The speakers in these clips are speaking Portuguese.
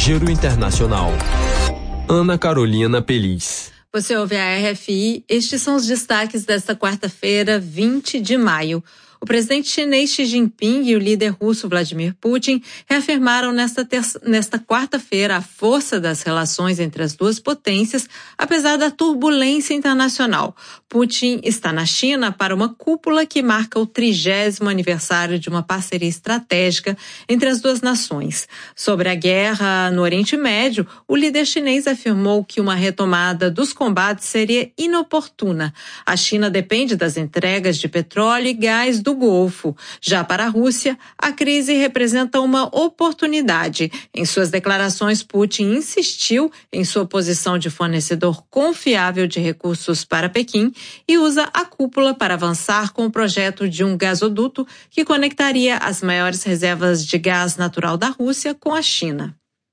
Giro Internacional. Ana Carolina Peliz. Você ouve a RFI, estes são os destaques desta quarta-feira, 20 de maio. O presidente chinês Xi Jinping e o líder russo Vladimir Putin reafirmaram nesta quarta-feira a força das relações entre as duas potências, apesar da turbulência internacional. Putin está na China para uma cúpula que marca o 30º aniversário de uma parceria estratégica entre as duas nações. Sobre a guerra no Oriente Médio, o líder chinês afirmou que uma retomada dos combates seria inoportuna. A China depende das entregas de petróleo e gás do Golfo. Já para a Rússia, a crise representa uma oportunidade. Em suas declarações, Putin insistiu em sua posição de fornecedor confiável de recursos para Pequim e usa a cúpula para avançar com o projeto de um gasoduto que conectaria as maiores reservas de gás natural da Rússia com a China.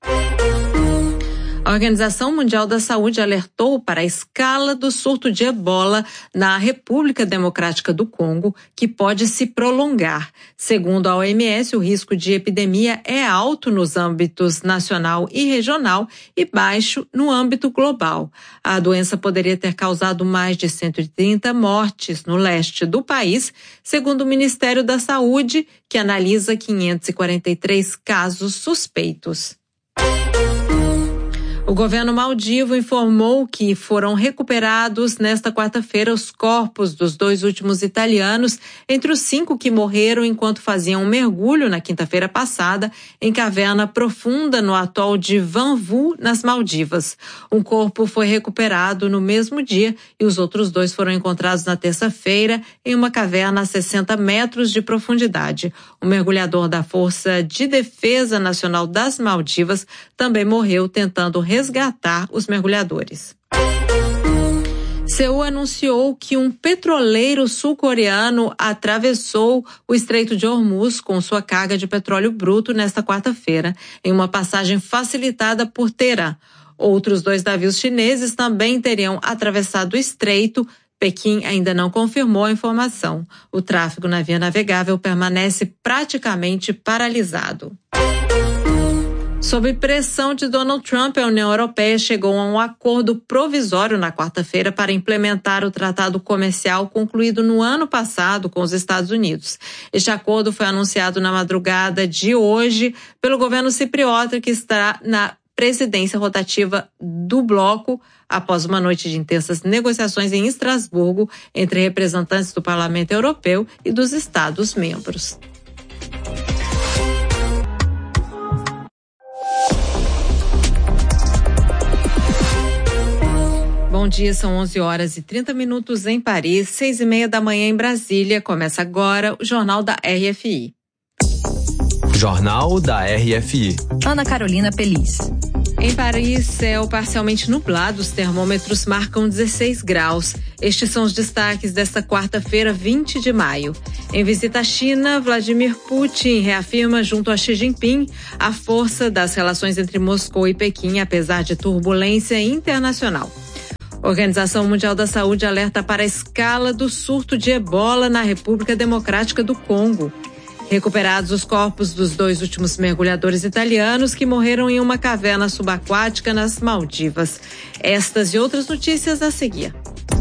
A Organização Mundial da Saúde alertou para a escala do surto de ebola na República Democrática do Congo, que pode se prolongar. Segundo a OMS, o risco de epidemia é alto nos âmbitos nacional e regional e baixo no âmbito global. A doença poderia ter causado mais de 130 mortes no leste do país, segundo o Ministério da Saúde, que analisa 543 casos suspeitos. O governo maldivo informou que foram recuperados nesta quarta-feira os corpos dos 2 últimos italianos, entre os 5 que morreram enquanto faziam um mergulho na quinta-feira passada em caverna profunda no atol de Vanvu, nas Maldivas. Um corpo foi recuperado no mesmo dia e os outros 2 foram encontrados na terça-feira em uma caverna a 60 metros de profundidade. O mergulhador da Força de Defesa Nacional das Maldivas também morreu tentando resgatar os mergulhadores. Seul anunciou que um petroleiro sul-coreano atravessou o Estreito de Hormuz com sua carga de petróleo bruto nesta quarta-feira, em uma passagem facilitada por Teherã. Outros 2 navios chineses também teriam atravessado o estreito. Pequim ainda não confirmou a informação. O tráfego na via navegável permanece praticamente paralisado. Sob pressão de Donald Trump, a União Europeia chegou a um acordo provisório na quarta-feira para implementar o tratado comercial concluído no ano passado com os Estados Unidos. Este acordo foi anunciado na madrugada de hoje pelo governo cipriota, que está na presidência rotativa do bloco, após uma noite de intensas negociações em Estrasburgo entre representantes do Parlamento Europeu e dos Estados-membros. Bom dia, são 11h30 em Paris, 6h30 da manhã em Brasília. Começa agora o Jornal da RFI. Jornal da RFI. Ana Carolina Peliz. Em Paris, céu parcialmente nublado, os termômetros marcam 16 graus. Estes são os destaques desta quarta-feira, 20 de maio. Em visita à China, Vladimir Putin reafirma junto a Xi Jinping a força das relações entre Moscou e Pequim, apesar de turbulência internacional. A Organização Mundial da Saúde alerta para a escala do surto de ebola na República Democrática do Congo. Recuperados os corpos dos 2 últimos mergulhadores italianos que morreram em uma caverna subaquática nas Maldivas. Estas e outras notícias a seguir.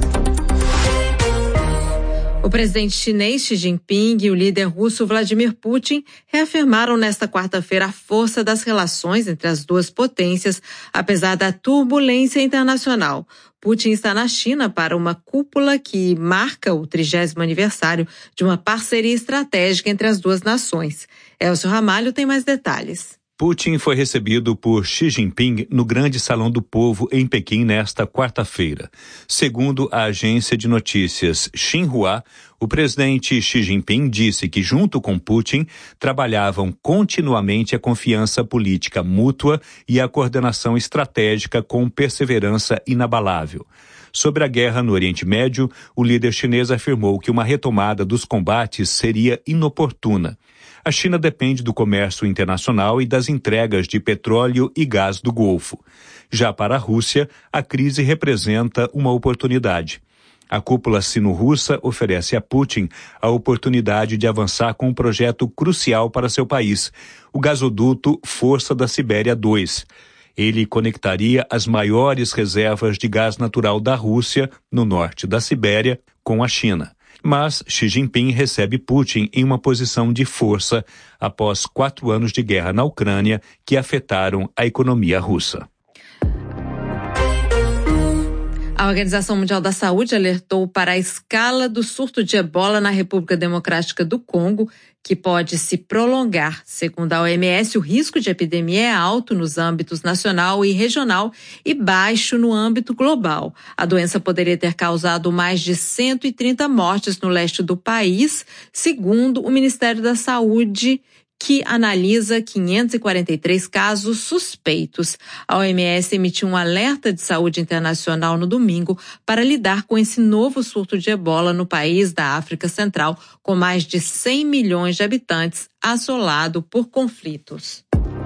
O presidente chinês Xi Jinping e o líder russo Vladimir Putin reafirmaram nesta quarta-feira a força das relações entre as duas potências, apesar da turbulência internacional. Putin está na China para uma cúpula que marca o 30º aniversário de uma parceria estratégica entre as duas nações. Elcio Ramalho tem mais detalhes. Putin foi recebido por Xi Jinping no Grande Salão do Povo em Pequim nesta quarta-feira. Segundo a agência de notícias Xinhua, o presidente Xi Jinping disse que, junto com Putin, trabalhavam continuamente a confiança política mútua e a coordenação estratégica com perseverança inabalável. Sobre a guerra no Oriente Médio, o líder chinês afirmou que uma retomada dos combates seria inoportuna. A China depende do comércio internacional e das entregas de petróleo e gás do Golfo. Já para a Rússia, a crise representa uma oportunidade. A cúpula sino-russa oferece a Putin a oportunidade de avançar com um projeto crucial para seu país, o gasoduto Força da Sibéria 2. Ele conectaria as maiores reservas de gás natural da Rússia, no norte da Sibéria, com a China. Mas Xi Jinping recebe Putin em uma posição de força após 4 anos de guerra na Ucrânia que afetaram a economia russa. A Organização Mundial da Saúde alertou para a escala do surto de ebola na República Democrática do Congo, que pode se prolongar. Segundo a OMS, o risco de epidemia é alto nos âmbitos nacional e regional e baixo no âmbito global. A doença poderia ter causado mais de 130 mortes no leste do país, segundo o Ministério da Saúde, que analisa 543 casos suspeitos. A OMS emitiu um alerta de saúde internacional no domingo para lidar com esse novo surto de ebola no país da África Central, com mais de 100 milhões de habitantes, assolado por conflitos.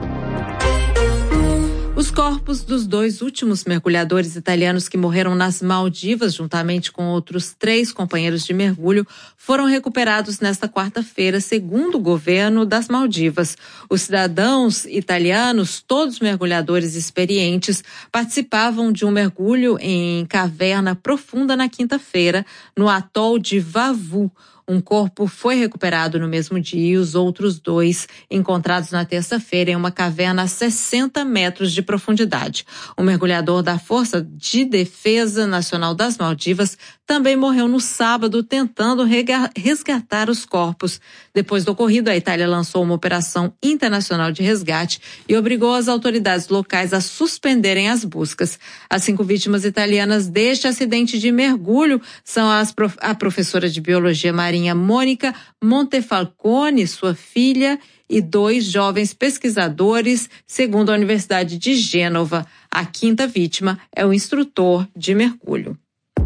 Os corpos dos 2 últimos mergulhadores italianos que morreram nas Maldivas, juntamente com outros 3 companheiros de mergulho, foram recuperados nesta quarta-feira, segundo o governo das Maldivas. Os cidadãos italianos, todos mergulhadores experientes, participavam de um mergulho em caverna profunda na quinta-feira, no atol de Vavu. Um corpo foi recuperado no mesmo dia e os outros 2 encontrados na terça-feira em uma caverna a 60 metros de profundidade. O mergulhador da Força de Defesa Nacional das Maldivas também morreu no sábado tentando resgatar os corpos. Depois do ocorrido, a Itália lançou uma operação internacional de resgate e obrigou as autoridades locais a suspenderem as buscas. As 5 vítimas italianas deste acidente de mergulho são a professora de biologia marinha Mônica Montefalcone, sua filha, e 2 jovens pesquisadores, segundo a Universidade de Gênova. A 5ª vítima é o instrutor de mergulho.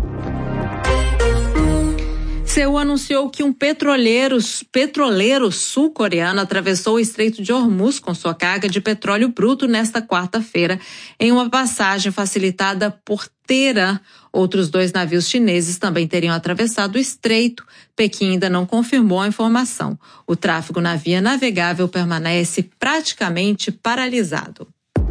Seul anunciou que um petroleiro sul-coreano atravessou o Estreito de Hormuz com sua carga de petróleo bruto nesta quarta-feira, em uma passagem facilitada por Teherã. Outros 2 navios chineses também teriam atravessado o estreito. Pequim ainda não confirmou a informação. O tráfego na via navegável permanece praticamente paralisado.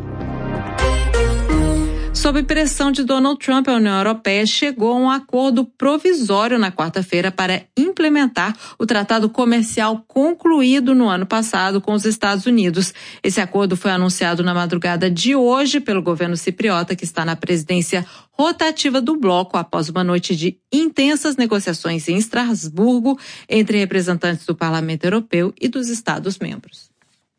Sob pressão de Donald Trump, a União Europeia chegou a um acordo provisório na quarta-feira para implementar o tratado comercial concluído no ano passado com os Estados Unidos. Esse acordo foi anunciado na madrugada de hoje pelo governo cipriota, que está na presidência rotativa do bloco após uma noite de intensas negociações em Estrasburgo entre representantes do Parlamento Europeu e dos Estados-membros.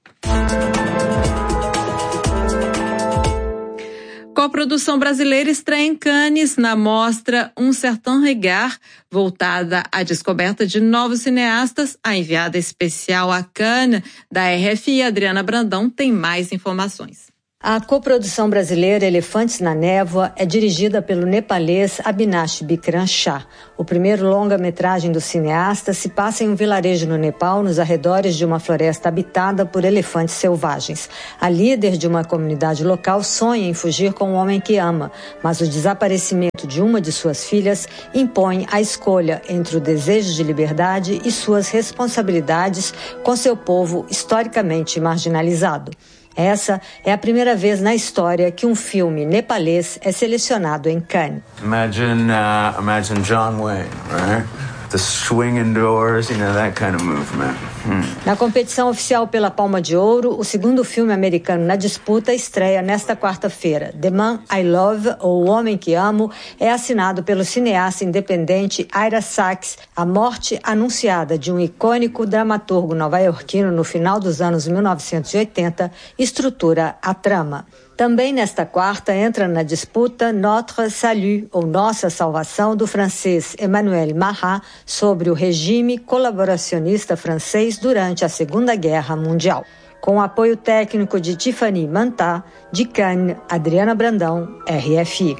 Coprodução brasileira estreia em Cannes na mostra Um Certain Regard, voltada à descoberta de novos cineastas. A enviada especial a Cannes da RFI, Adriana Brandão, tem mais informações. A coprodução brasileira Elefantes na Névoa é dirigida pelo nepalês Abhinash Bikram Shah. O primeiro longa-metragem do cineasta se passa em um vilarejo no Nepal, nos arredores de uma floresta habitada por elefantes selvagens. A líder de uma comunidade local sonha em fugir com o homem que ama, mas o desaparecimento de uma de suas filhas impõe a escolha entre o desejo de liberdade e suas responsabilidades com seu povo historicamente marginalizado. Essa é a primeira vez na história que um filme nepalês é selecionado em Cannes. Imagine John Wayne, right? The swinging doors, that kind of movement. Na competição oficial pela Palma de Ouro, o segundo filme americano na disputa estreia nesta quarta-feira. The Man I Love, ou O Homem que Amo, é assinado pelo cineasta independente Ira Sachs. A morte anunciada de um icônico dramaturgo nova-iorquino no final dos anos 1980 estrutura a trama. Também nesta quarta entra na disputa Notre Salut, ou Nossa Salvação, do francês Emmanuel Marat, sobre o regime colaboracionista francês durante a Segunda Guerra Mundial. Com o apoio técnico de Tiffany Mantá, de Cannes, Adriana Brandão, RFI.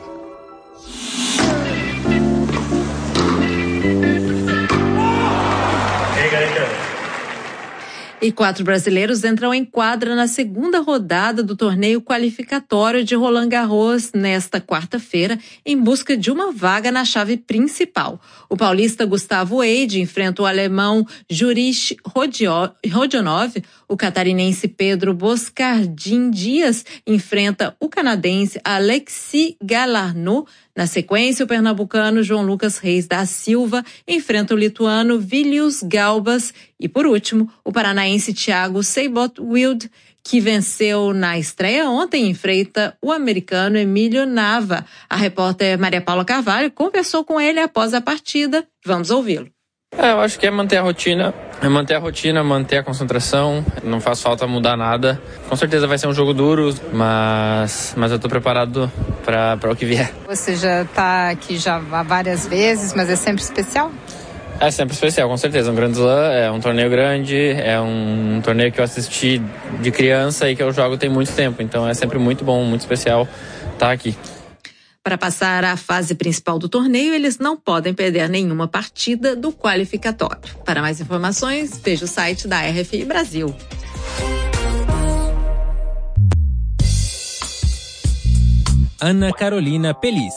E 4 brasileiros entram em quadra na segunda rodada do torneio qualificatório de Roland Garros nesta quarta-feira, em busca de uma vaga na chave principal. O paulista Gustavo Eide enfrenta o alemão Jurij Rodionov, o catarinense Pedro Boscardin Dias enfrenta o canadense Alexis Galarneau. Na sequência, o pernambucano João Lucas Reis da Silva enfrenta o lituano Vilius Galbas. E, por último, o paranaense Thiago Seibold, que venceu na estreia ontem, enfrenta o americano Emílio Nava. A repórter Maria Paula Carvalho conversou com ele após a partida. Vamos ouvi-lo. Eu acho que é manter a rotina, manter a concentração, não faz falta mudar nada. Com certeza vai ser um jogo duro, mas eu tô preparado para o que vier. Você já tá aqui já várias vezes, mas é sempre especial? É sempre especial, com certeza. Um Grand Slam é um torneio grande, é um torneio que eu assisti de criança e que eu jogo tem muito tempo, então é sempre muito bom, muito especial estar aqui. Para passar à fase principal do torneio, eles não podem perder nenhuma partida do qualificatório. Para mais informações, veja o site da RFI Brasil. Ana Carolina Pelis.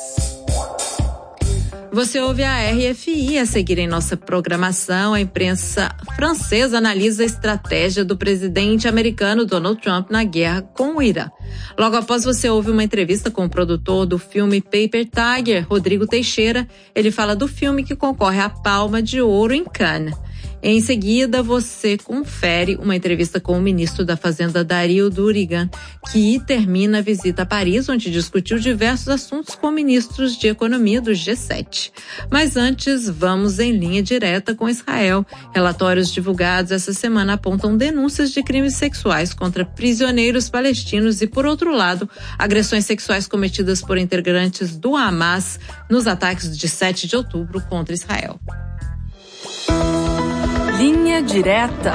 Você ouve a RFI. A seguir em nossa programação, a imprensa francesa analisa a estratégia do presidente americano Donald Trump na guerra com o Irã. Logo após, você ouve uma entrevista com o produtor do filme Paper Tiger, Rodrigo Teixeira. Ele fala do filme que concorre à Palma de Ouro em Cannes. Em seguida, você confere uma entrevista com o ministro da Fazenda, Dario Durigan, que termina a visita a Paris, onde discutiu diversos assuntos com ministros de economia do G7. Mas antes, vamos em linha direta com Israel. Relatórios divulgados essa semana apontam denúncias de crimes sexuais contra prisioneiros palestinos e, por outro lado, agressões sexuais cometidas por integrantes do Hamas nos ataques de 7 de outubro contra Israel. Linha direta.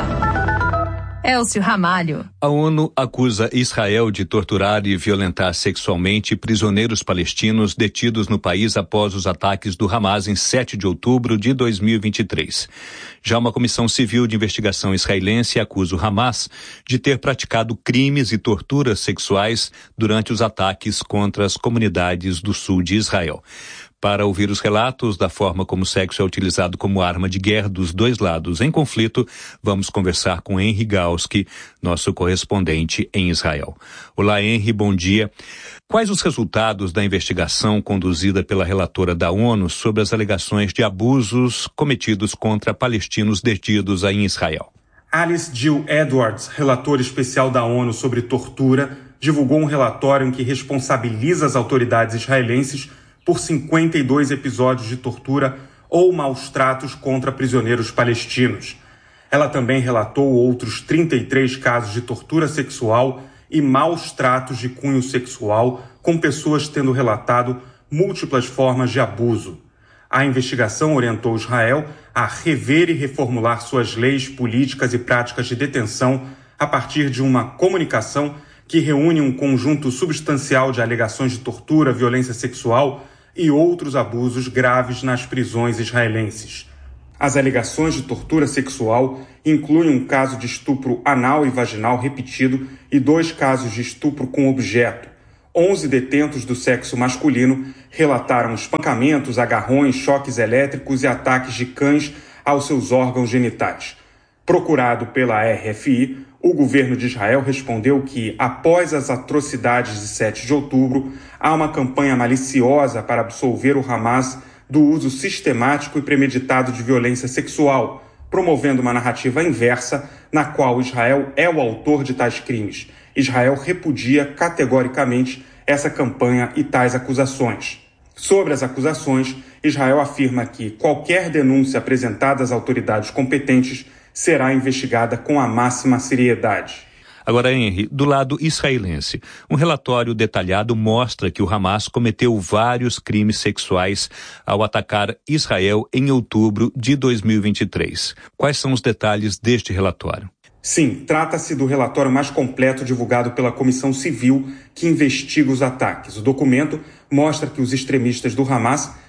Elcio Ramalho. A ONU acusa Israel de torturar e violentar sexualmente prisioneiros palestinos detidos no país após os ataques do Hamas em 7 de outubro de 2023. Já uma comissão civil de investigação israelense acusa o Hamas de ter praticado crimes e torturas sexuais durante os ataques contra as comunidades do sul de Israel. Para ouvir os relatos da forma como o sexo é utilizado como arma de guerra dos dois lados em conflito, vamos conversar com Henry Galski, nosso correspondente em Israel. Olá, Henry, bom dia. Quais os resultados da investigação conduzida pela relatora da ONU sobre as alegações de abusos cometidos contra palestinos detidos aí em Israel? Alice Jill Edwards, relatora especial da ONU sobre tortura, divulgou um relatório em que responsabiliza as autoridades israelenses por 52 episódios de tortura ou maus-tratos contra prisioneiros palestinos. Ela também relatou outros 33 casos de tortura sexual e maus-tratos de cunho sexual, com pessoas tendo relatado múltiplas formas de abuso. A investigação orientou Israel a rever e reformular suas leis, políticas e práticas de detenção a partir de uma comunicação que reúne um conjunto substancial de alegações de tortura, violência sexual e outros abusos graves nas prisões israelenses. As alegações de tortura sexual incluem um caso de estupro anal e vaginal repetido e 2 casos de estupro com objeto. 11 detentos do sexo masculino relataram espancamentos, agarrões, choques elétricos e ataques de cães aos seus órgãos genitais. Procurado pela RFI, o governo de Israel respondeu que, após as atrocidades de 7 de outubro, há uma campanha maliciosa para absolver o Hamas do uso sistemático e premeditado de violência sexual, promovendo uma narrativa inversa na qual Israel é o autor de tais crimes. Israel repudia categoricamente essa campanha e tais acusações. Sobre as acusações, Israel afirma que qualquer denúncia apresentada às autoridades competentes será investigada com a máxima seriedade. Agora, Henry, do lado israelense, um relatório detalhado mostra que o Hamas cometeu vários crimes sexuais ao atacar Israel em outubro de 2023. Quais são os detalhes deste relatório? Sim, trata-se do relatório mais completo divulgado pela Comissão Civil que investiga os ataques. O documento mostra que os extremistas do Hamas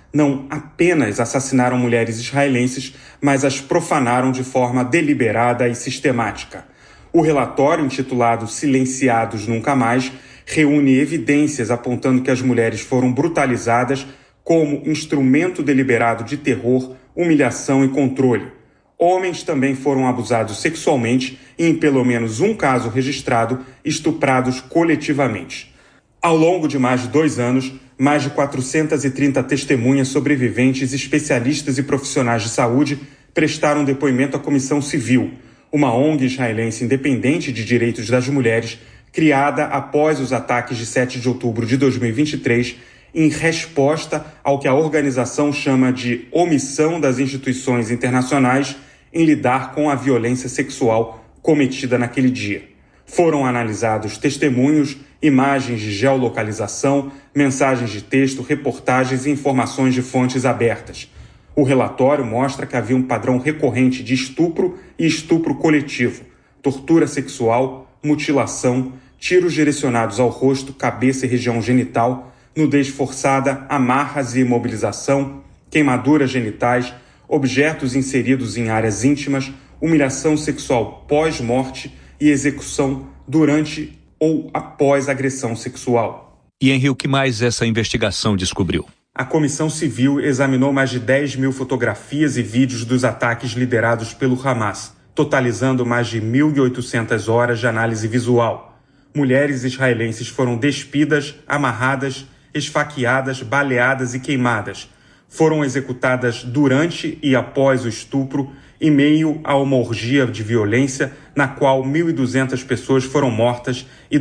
não apenas assassinaram mulheres israelenses, mas as profanaram de forma deliberada e sistemática. O relatório, intitulado Silenciados Nunca Mais, reúne evidências apontando que as mulheres foram brutalizadas como instrumento deliberado de terror, humilhação e controle. Homens também foram abusados sexualmente e, em pelo menos um caso registrado, estuprados coletivamente. Ao longo de mais de 2 anos, mais de 430 testemunhas, sobreviventes, especialistas e profissionais de saúde prestaram depoimento à Comissão Civil, uma ONG israelense independente de direitos das mulheres, criada após os ataques de 7 de outubro de 2023, em resposta ao que a organização chama de omissão das instituições internacionais em lidar com a violência sexual cometida naquele dia. Foram analisados testemunhos, imagens de geolocalização, mensagens de texto, reportagens e informações de fontes abertas. O relatório mostra que havia um padrão recorrente de estupro e estupro coletivo, tortura sexual, mutilação, tiros direcionados ao rosto, cabeça e região genital, nudez forçada, amarras e imobilização, queimaduras genitais, objetos inseridos em áreas íntimas, humilhação sexual pós-morte e execução durante ou após agressão sexual. E Henri, o que mais essa investigação descobriu? A Comissão Civil examinou mais de 10 mil fotografias e vídeos dos ataques liderados pelo Hamas, totalizando mais de 1.800 horas de análise visual. Mulheres israelenses foram despidas, amarradas, esfaqueadas, baleadas e queimadas. Foram executadas durante e após o estupro, em meio a uma orgia de violência na qual 1.200 pessoas foram mortas e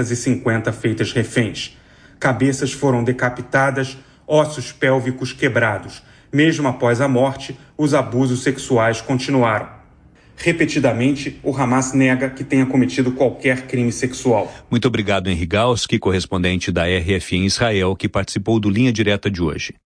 250 feitas reféns. Cabeças foram decapitadas, ossos pélvicos quebrados. Mesmo após a morte, os abusos sexuais continuaram. Repetidamente, o Hamas nega que tenha cometido qualquer crime sexual. Muito obrigado, Henri Galski, correspondente da RFI em Israel, que participou do Linha Direta de hoje.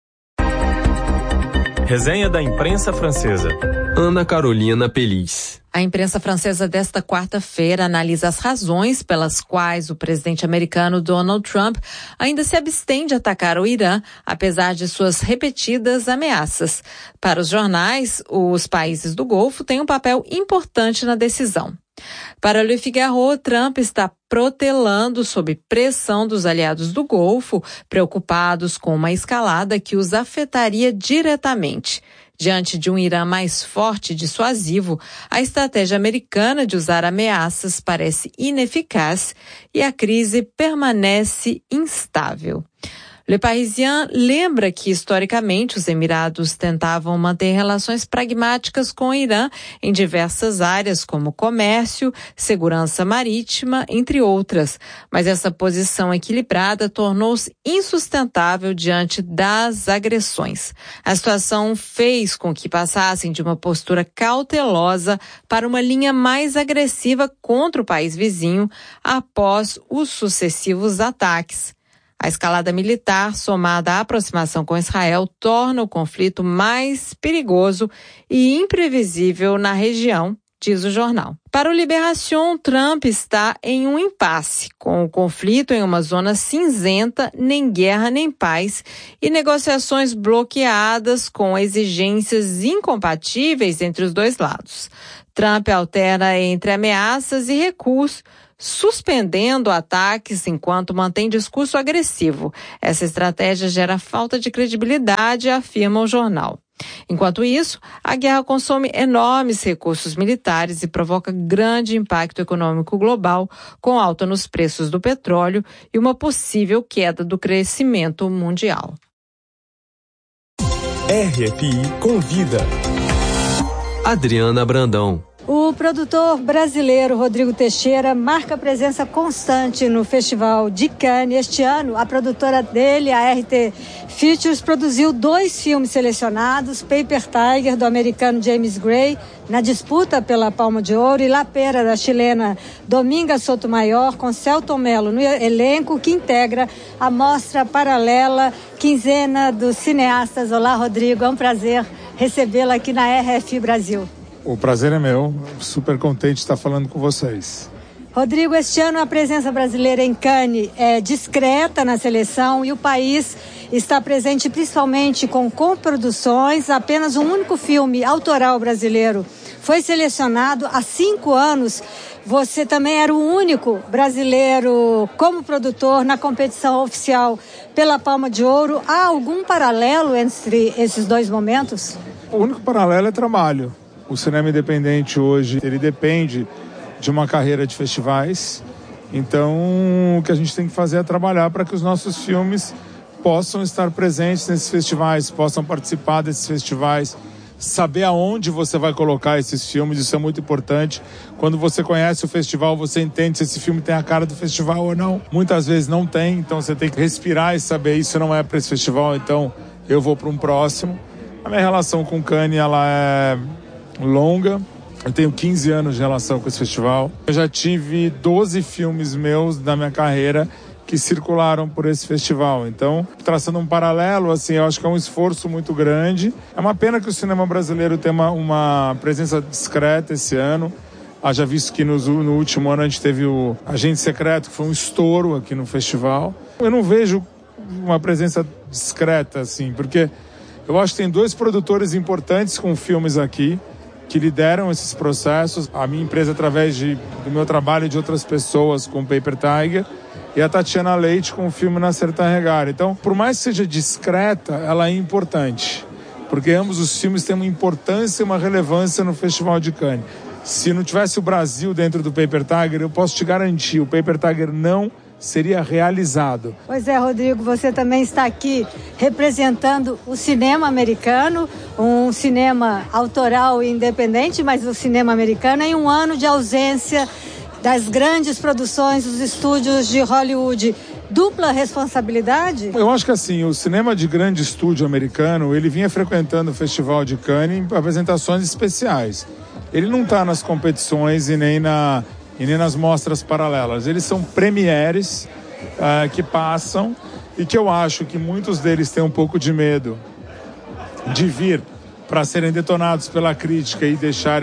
Resenha da imprensa francesa. Ana Carolina Pelis. A imprensa francesa desta quarta-feira analisa as razões pelas quais o presidente americano Donald Trump ainda se abstém de atacar o Irã, apesar de suas repetidas ameaças. Para os jornais, os países do Golfo têm um papel importante na decisão. Para Le Figaro, Trump está protelando sob pressão dos aliados do Golfo, preocupados com uma escalada que os afetaria diretamente. Diante de um Irã mais forte e dissuasivo, a estratégia americana de usar ameaças parece ineficaz e a crise permanece instável. Le Parisien lembra que, historicamente, os Emirados tentavam manter relações pragmáticas com o Irã em diversas áreas, como comércio, segurança marítima, entre outras. Mas essa posição equilibrada tornou-se insustentável diante das agressões. A situação fez com que passassem de uma postura cautelosa para uma linha mais agressiva contra o país vizinho após os sucessivos ataques. A escalada militar, somada à aproximação com Israel, torna o conflito mais perigoso e imprevisível na região, diz o jornal. Para o Libération, Trump está em um impasse, com o conflito em uma zona cinzenta, nem guerra nem paz, e negociações bloqueadas com exigências incompatíveis entre os dois lados. Trump alterna entre ameaças e recuos, suspendendo ataques enquanto mantém discurso agressivo. Essa estratégia gera falta de credibilidade, afirma o jornal. Enquanto isso, a guerra consome enormes recursos militares e provoca grande impacto econômico global, com alta nos preços do petróleo e uma possível queda do crescimento mundial. RFI convida. Adriana Brandão. O produtor brasileiro Rodrigo Teixeira marca presença constante no Festival de Cannes. Este ano, a produtora dele, a RT Features, produziu 2 filmes selecionados, Paper Tiger, do americano James Gray, na disputa pela Palma de Ouro, e La Pera, da chilena Dominga Sotomayor, com Celton Mello no elenco, que integra a mostra paralela Quinzena dos Cineastas. Olá, Rodrigo, é um prazer recebê-la aqui na RFI Brasil. O prazer é meu, super contente de estar falando com vocês. Rodrigo, este ano a presença brasileira em Cannes é discreta na seleção e o país está presente principalmente com coproduções. Apenas um único filme autoral brasileiro foi selecionado há 5 anos. Você também era o único brasileiro como produtor na competição oficial pela Palma de Ouro. Há algum paralelo entre esses dois momentos? O único paralelo é trabalho. O cinema independente hoje, ele depende de uma carreira de festivais. Então, o que a gente tem que fazer é trabalhar para que os nossos filmes possam estar presentes nesses festivais, possam participar desses festivais, saber aonde você vai colocar esses filmes, isso é muito importante. Quando você conhece o festival, você entende se esse filme tem a cara do festival ou não. Muitas vezes não tem, então você tem que respirar e saber isso não é para esse festival, então eu vou para um próximo. A minha relação com Cannes, ela é longa. Eu tenho 15 anos de relação com esse festival. Eu já tive 12 filmes meus da minha carreira que circularam por esse festival. Então, traçando um paralelo, assim, eu acho que é um esforço muito grande. É uma pena que o cinema brasileiro tenha uma presença discreta esse ano. Haja visto que no último ano a gente teve o Agente Secreto, que foi um estouro aqui no festival. Eu não vejo uma presença discreta, assim, porque eu acho que tem 2 produtores importantes com filmes aqui, que lideram esses processos. A minha empresa, através do meu trabalho e de outras pessoas, com o Paper Tiger, e a Tatiana Leite com o filme Nascer Tarregar. Então, por mais que seja discreta, ela é importante, porque ambos os filmes têm uma importância e uma relevância no Festival de Cannes. Se não tivesse o Brasil dentro do Paper Tiger, eu posso te garantir, o Paper Tiger não seria realizado. Pois é, Rodrigo, você também está aqui representando o cinema americano, um cinema autoral e independente, mas o cinema americano em um ano de ausência das grandes produções dos estúdios de Hollywood. Dupla responsabilidade? Eu acho que assim, o cinema de grande estúdio americano, ele vinha frequentando o Festival de Cannes em apresentações especiais. Ele não está nas competições e nem nas mostras paralelas. Eles são premieres que passam e que eu acho que muitos deles têm um pouco de medo de vir para serem detonados pela crítica e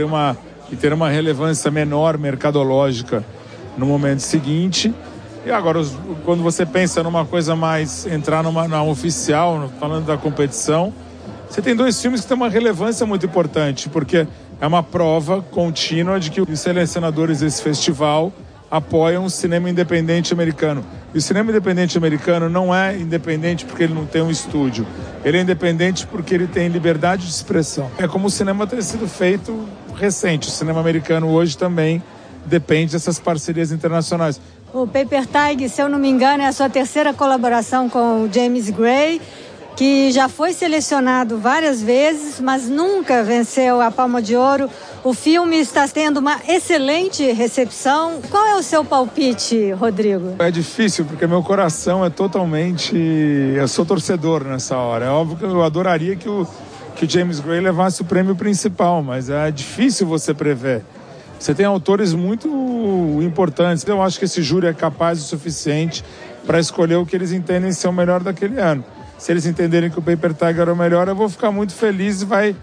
ter uma relevância menor mercadológica no momento seguinte. E agora, quando você pensa numa coisa mais, entrar na oficial, falando da competição, você tem 2 filmes que têm uma relevância muito importante, porque é uma prova contínua de que os selecionadores desse festival apoiam o cinema independente americano. E o cinema independente americano não é independente porque ele não tem um estúdio. Ele é independente porque ele tem liberdade de expressão. É como o cinema tem sido feito recente. O cinema americano hoje também depende dessas parcerias internacionais. O Paper Tiger, se eu não me engano, é a sua 3ª colaboração com o James Gray, que já foi selecionado várias vezes, mas nunca venceu a Palma de Ouro. O filme está tendo uma excelente recepção. Qual é o seu palpite, Rodrigo? É difícil, porque meu coração é totalmente... Eu sou torcedor nessa hora. É óbvio que eu adoraria que o James Gray levasse o prêmio principal, mas é difícil você prever. Você tem autores muito importantes. Eu acho que esse júri é capaz o suficiente para escolher o que eles entendem ser o melhor daquele ano. Se eles entenderem que o Paper Tiger é o melhor, eu vou ficar muito feliz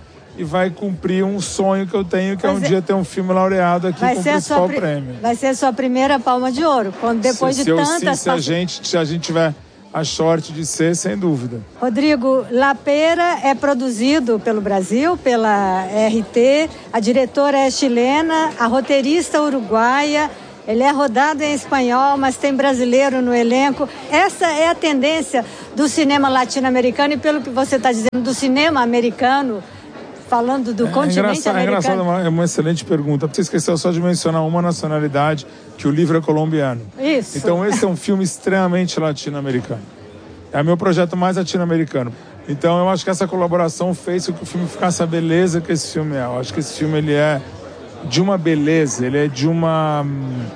e vai cumprir um sonho que eu tenho, que é um dia ter um filme laureado aqui com o principal prêmio. Vai ser a sua primeira Palma de Ouro, quando depois de tantas... Se a gente tiver a sorte de ser, sem dúvida. Rodrigo, La Pera é produzido pelo Brasil, pela RT, a diretora é chilena, a roteirista uruguaia. Ele é rodado em espanhol, mas tem brasileiro no elenco. Essa é a tendência do cinema latino-americano e, pelo que você está dizendo, do cinema americano, falando do continente americano. É uma excelente pergunta. Você esqueceu só de mencionar uma nacionalidade, que o livro é colombiano. Isso. Então esse é um filme extremamente latino-americano. É o meu projeto mais latino-americano. Então eu acho que essa colaboração fez com que o filme ficasse a beleza que esse filme é. Eu acho que esse filme ele é de uma beleza, ele é de uma...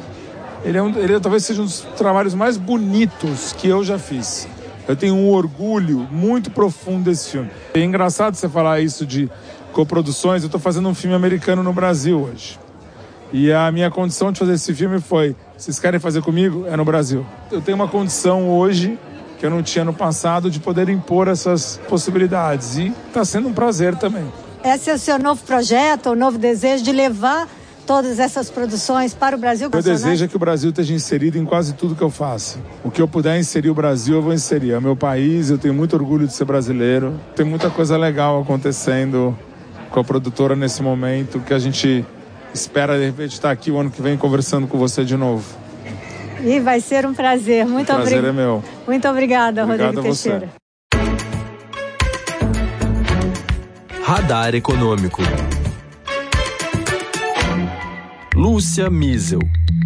Ele talvez seja um dos trabalhos mais bonitos que eu já fiz. Eu tenho um orgulho muito profundo desse filme. É engraçado você falar isso de coproduções. Eu estou fazendo um filme americano no Brasil hoje. E a minha condição de fazer esse filme foi: vocês querem fazer comigo? É no Brasil. Eu tenho uma condição hoje que eu não tinha no passado de poder impor essas possibilidades. E está sendo um prazer também. Esse é o seu novo projeto, o novo desejo de levar todas essas produções para o Brasil? Eu desejo que o Brasil esteja inserido em quase tudo que eu faço. O que eu puder inserir o Brasil, eu vou inserir. É o meu país, eu tenho muito orgulho de ser brasileiro. Tem muita coisa legal acontecendo com a produtora nesse momento, que a gente espera, de repente, estar aqui o ano que vem conversando com você de novo. E vai ser um prazer. Muito obrigada. O prazer é meu. Muito obrigada, Rodrigo Teixeira. Radar Econômico. Lúcia Miesel.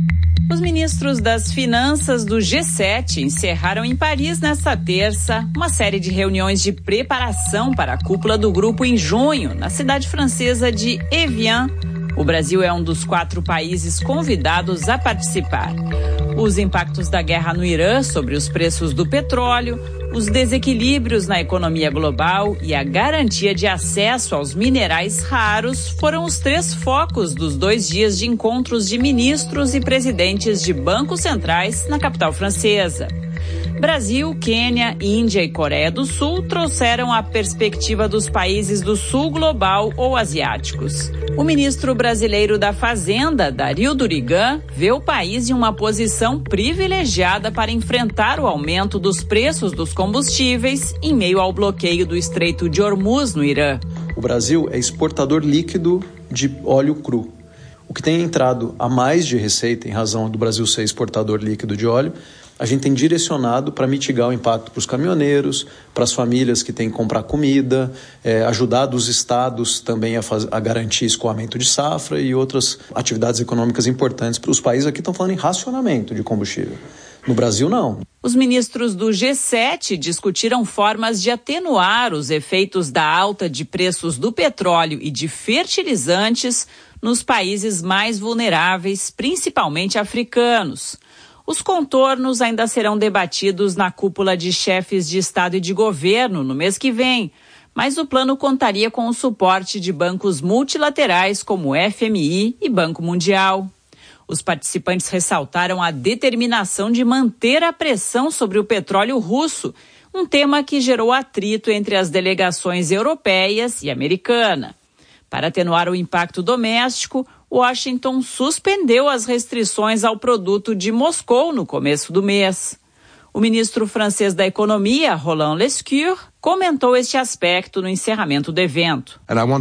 Os ministros das Finanças do G7 encerraram em Paris nesta terça uma série de reuniões de preparação para a cúpula do grupo em junho, na cidade francesa de Evian. O Brasil é um dos 4 países convidados a participar. Os impactos da guerra no Irã sobre os preços do petróleo, os desequilíbrios na economia global e a garantia de acesso aos minerais raros foram os 3 focos dos 2 dias de encontros de ministros e presidentes de bancos centrais na capital francesa. Brasil, Quênia, Índia e Coreia do Sul trouxeram a perspectiva dos países do sul global ou asiáticos. O ministro brasileiro da Fazenda, Dario Durigan, vê o país em uma posição privilegiada para enfrentar o aumento dos preços dos combustíveis em meio ao bloqueio do Estreito de Hormuz no Irã. O Brasil é exportador líquido de óleo cru. O que tem entrado a mais de receita, em razão do Brasil ser exportador líquido de óleo, a gente tem direcionado para mitigar o impacto para os caminhoneiros, para as famílias que têm que comprar comida, ajudar os estados também a garantir escoamento de safra e outras atividades econômicas importantes para os países. Aqui estão falando em racionamento de combustível. No Brasil, não. Os ministros do G7 discutiram formas de atenuar os efeitos da alta de preços do petróleo e de fertilizantes nos países mais vulneráveis, principalmente africanos. Os contornos ainda serão debatidos na cúpula de chefes de Estado e de governo no mês que vem, mas o plano contaria com o suporte de bancos multilaterais como o FMI e Banco Mundial. Os participantes ressaltaram a determinação de manter a pressão sobre o petróleo russo, um tema que gerou atrito entre as delegações europeias e americana. Para atenuar o impacto doméstico, Washington suspendeu as restrições ao produto de Moscou no começo do mês. O ministro francês da Economia, Roland Lescure, comentou este aspecto no encerramento do evento.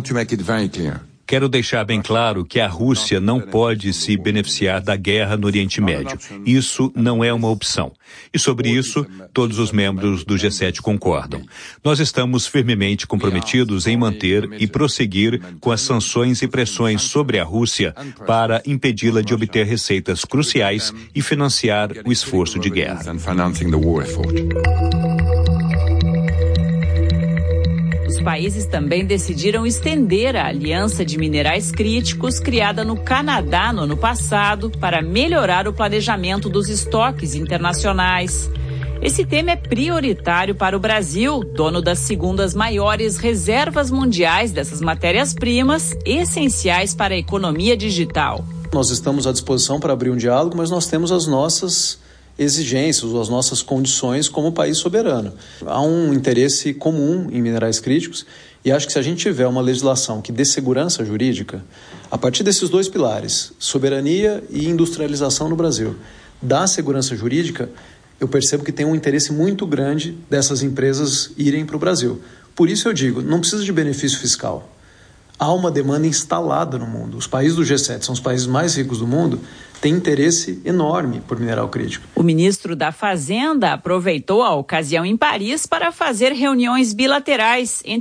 Quero deixar bem claro que a Rússia não pode se beneficiar da guerra no Oriente Médio. Isso não é uma opção. E sobre isso, todos os membros do G7 concordam. Nós estamos firmemente comprometidos em manter e prosseguir com as sanções e pressões sobre a Rússia para impedi-la de obter receitas cruciais e financiar o esforço de guerra. Os países também decidiram estender a Aliança de Minerais Críticos, criada no Canadá no ano passado, para melhorar o planejamento dos estoques internacionais. Esse tema é prioritário para o Brasil, dono das segundas maiores reservas mundiais dessas matérias-primas, essenciais para a economia digital. Nós estamos à disposição para abrir um diálogo, mas nós temos as nossas exigências, as nossas condições como país soberano. Há um interesse comum em minerais críticos e acho que se a gente tiver uma legislação que dê segurança jurídica, a partir desses 2 pilares, soberania e industrialização no Brasil, dá segurança jurídica, eu percebo que tem um interesse muito grande dessas empresas irem para o Brasil. Por isso eu digo, não precisa de benefício fiscal. Há uma demanda instalada no mundo. Os países do G7 são os países mais ricos do mundo, têm interesse enorme por mineral crítico. O ministro da Fazenda aproveitou a ocasião em Paris para fazer reuniões bilaterais entre